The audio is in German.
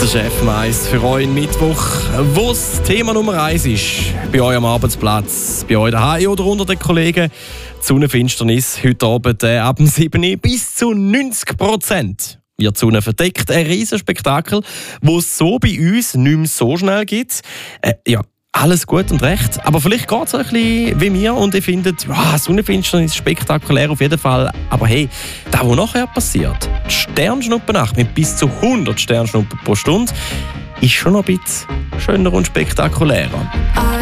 Der Chef Mais für euch Mittwoch, wo das Thema Nummer 1 ist. Bei euch am Arbeitsplatz, bei euch daheim oder unter den Kollegen. Die Sonnenfinsternis heute Abend ab dem 7 bis zu 90%. Wird die Sonne verdeckt. Ein riesen Spektakel, wo es so bei uns nicht mehr so schnell gibt. Alles gut und recht, aber vielleicht geht es ein bisschen wie mir und ihr findet, Sonnenfinsternis ist spektakulär auf jeden Fall. Aber hey, das, was nachher passiert, die Sternschnuppennacht mit bis zu 100 Sternschnuppen pro Stunde, ist schon noch ein bisschen schöner und spektakulärer.